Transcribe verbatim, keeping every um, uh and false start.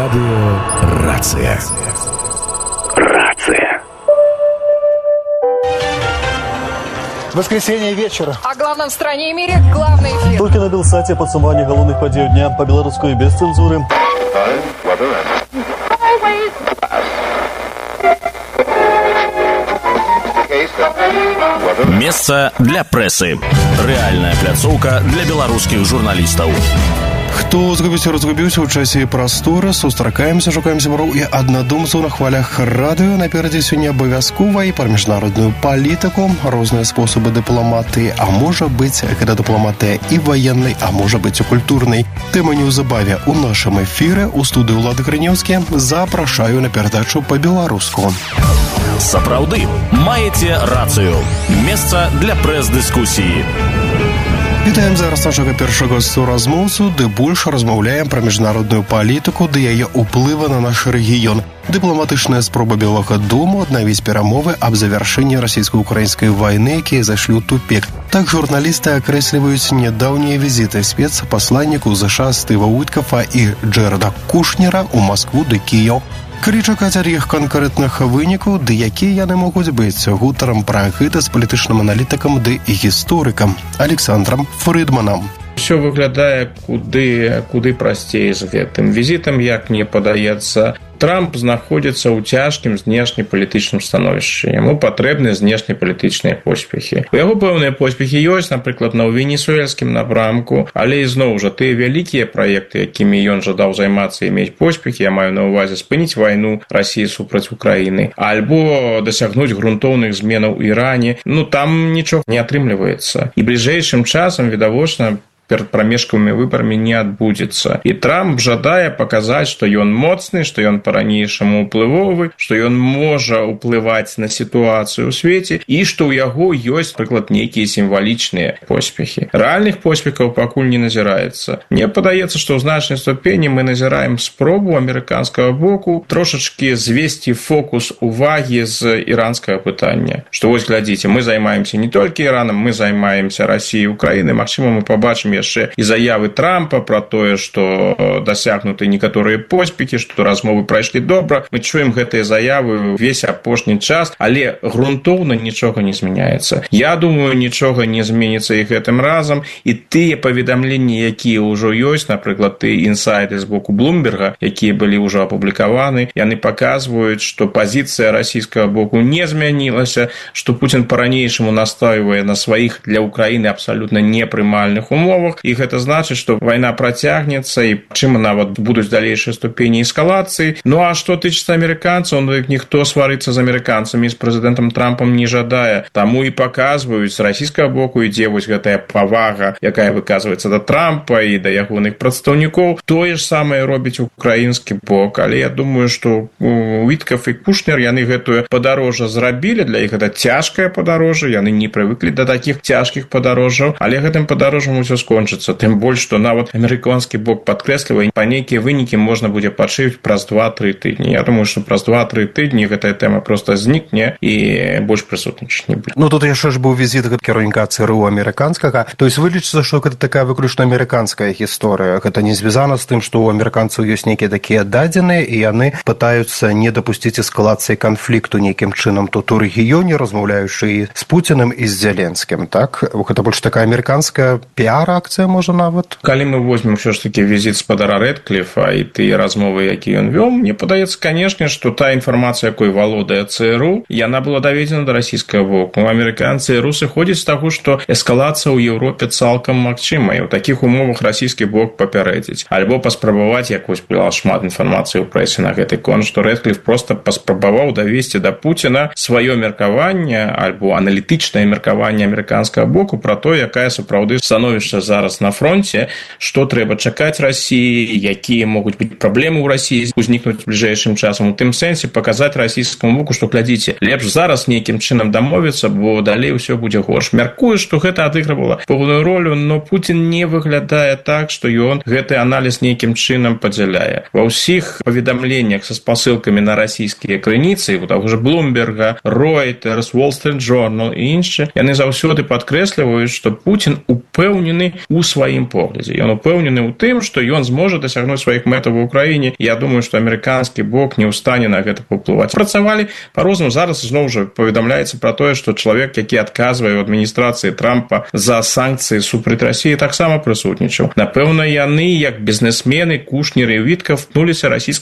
Радио «Рация». Рация. Воскресенье вечера. О главном в стране и мире главный эфир. Толькі на Белсаце падсумаванне галоўных падзеяў дня па-беларуску і без цэнзуры. Месца для прэсы. Рэальная пляцоўка для беларускіх журналістаў. Хто згубіўся, разгубіўся ў часе і прасторы, сустракаемся, шукаем сяброў і аднадумцаў на хвалях радыё. Наперадзе сёння абавязкова і пра міжнародную палітыку, розныя спосабы дыпламатыі, а можа быць, гэта дыпламатыя і ваеннай, а можа быць, і культурнай. Тэма неўзабаве ў нашым эфіры. У студыі Ўлады Грынеўскі запрашаю на перадачу па-беларуску. Сапраўды, маеце рацыю. Месца для прэс-дыскусіі. Вітаем зараз нашага першага суразмоўцу, ды больш размаўляем пра міжнародную палітыку ды яе ўплывы на наш рэгіён. Дыпламатычная спроба Белага дому аднавіць перамовы аб завяршэнні расійска-украінскай вайны, якія зайшлі ў тупік. Так журналісты акрэсліваюць нядаўнія візіты спецпасланнікаў ЗША Стыва Уіткафа і Джэрэда Кушнера ў Маскву ды Кіеў. Калі чакаць ад іх канкрэтных вынікаў, ды якія яны могуць быць, гутарам пра гэта з палітычным аналітыкам ды гісторыкам Александрам Фрыдманам. Усё выглядае куды, куды прасцей з гэтым візітам, як мне падаецца. Трамп знаходзіцца ў цяжкім знешнепалітычным становішчы. Яму патрэбны знешнепалітычныя поспехі. У яго пэўныя поспехі ёсць, напрыклад, на венесуэльскім напрамку, але ізноў жа тыя вялікія праекты, якімі ён жадаў займацца і мець поспехі, я маю на ўвазе спыніць вайну Расіі супраць Украіны, альбо дасягнуць грунтоўных зменаў у Іране, ну там нічога не атрымліваецца. І бліжэйшым часам, відавочна, перад прамежкавымі выбарамі не адбудзецца. І Трамп жадае паказаць, што ён моцны, што ён па-ранейшаму ўплывовы, што ён можа ўплываць на сітуацыю ў свеце і што ў яго ёсць, прыклад, нейкія сімвалічныя поспехі. Рэальных поспехаў пакуль не назіраецца. Мне падаецца, што ў значнай ступені мы назіраем спробу амерыканскага боку трошачкі звесці фокус увагі з іранскага пытання. Што вось глядзіце, мы займаемся не толькі Іранам, мы займаемся Расіяй і Украінай. Магчыма, мы пабачым яшчэ і заявы Трампа пра тое, што дасягнуты некаторыя поспехі, што размовы прайшлі добра. Мы чуем гэтыя заявы ўвесь апошні час, але грунтоўна нічога не змяняецца. Я думаю, нічога не зменіцца і гэтым разам, і тыя паведамленні, якія ўжо ёсць, напрыклад, тыя інсайды з боку Блумберга, якія былі ўжо апублікаваны, яны паказваюць, што пазіцыя расійскага боку не змянілася, што Пуцін па-ранейшаму настойвае на сваіх для Украіны абсалютна непрымальных умовах. І гэта значыць, што вайна працягнецца і чым нават будуць далейшыя ступені эскалацыі. Ну а што тычыцца амерыканцаў, ну ніхто сварыцца з амерыканцамі, з прэзідэнтам Трампам не жадае. Таму і паказваюць з расійскага боку ідзе вось гэтая павага, якая выказваецца да Трампа і да ягоных прадстаўнікоў. Тое ж самае робіць украінскі бок, але я думаю, што Уіткаф і Кушнер, яны гэтую падарожжа зрабілі, для іх гэта цяжкае падарожжа, яны не прывыклі да такіх цяжкіх падарожжаў, але гэтым падарожжам усё скончыцца. Тым больш, што нават амерыканскі бок падкрэслівае, па нейкія вынікі можна будзе пачуць праз два-тры тыдні. Я думаю, што праз два-тры тыдні гэтая тэма проста знікне і больш прысутнічаць не будзе. Ну тут яшчэ ж быў візіт кіраўніка ЦРУ амерыканскага. То есть вылічыцца, што гэта такая выключна амерыканская гісторыя. Гэта не звязана з тым, што ў амерыканцаў ёсць нейкія такія дадзеныя, і яны пытаюцца не дапусціць эскалацыі канфлікту нейкім чынам тут у рэгіёне, размаўляючы і з Пуцінам і з Зеленскім. Так? Гэта больш такая амерыканская піар-акцыя, можа, нават. Калі мы возьмем ўсё ж такі візіт спадара Рэдкліфа і тыя размовы, якія ён вёў, мне падаецца, канешне, што та інфармацыя, якой валодае ЦРУ, яна была даведзена да расійскага боку. Амерыканцы і русы ходзяць з таго, што эскалацыя ў Еўропе цалкам магчыма, і ў такіх умовах расійскі бок папярэдзіць. Альбо паспрабаваць, як вось была шмат інфармацыі ў прэсе на гэты конт, што Рэдкліф проста паспрабаваў давесці да Пуціна сваё меркаванне альбо аналітычнае меркаванне амерыканскага боку пра то, якая сапраўды становішча зараз на фронте, што трэба чакаць Расіі, якія могуць быць праблемы ў Расіі узнікнуць бліжэйшым часам. У тым сэнсе паказаць расійскаму боку, што глядзіце, лепш зараз нейкім чынам дамовіцца, бо далей усё будзе горш. Мяркую, што гэта адыгрывала пэўную ролю, но Пуцін не выглядае так, што ён гэты аналіз нейкім чынам падзяляе. Ва ўсіх паведамленнях са спасылкамі на расійскія крыніцы, у таго ж Блумберга, Reuters, Wall Street Journal і іншыя, яны заўсёды падкрэсліваюць, што Пуцін упэўнены у сваім поглядзе. Ён упэўнены ў тым, што ён зможа дасягнуць сваіх мэтаў ва ўкраіне. Я думаю, што амерыканскі бок не ў стане на гэта паўплываць. Працавалі па-рознаму. Зараз зноў жа паведамляецца пра тое, што чалавек, які адказвае ў адміністрацыі Трампа за санкцыі супраць Расіі, таксама прысутнічаў. Напэўна, яны, як бізнесмены, Кушнер і Вітков, втнуліся расійскай